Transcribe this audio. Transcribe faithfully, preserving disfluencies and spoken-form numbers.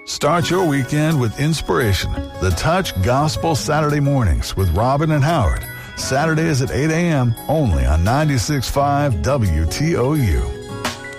Start your weekend with inspiration. The Touch Gospel Saturday mornings with Robin and Howard. Saturdays at eight a.m. only on ninety-six point five W T O U.